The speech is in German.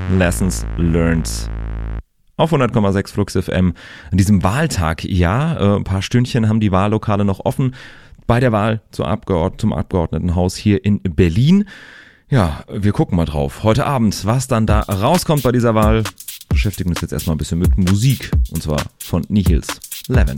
Lessons Learned. Auf 100,6 Flux FM. An diesem Wahltag, ein paar Stündchen haben die Wahllokale noch offen bei der Wahl zum Abgeordnetenhaus hier in Berlin. Ja, wir gucken mal drauf. Heute Abend, was dann da rauskommt bei dieser Wahl, beschäftigen uns jetzt erstmal ein bisschen mit Musik. Und zwar von Nihils Lavender.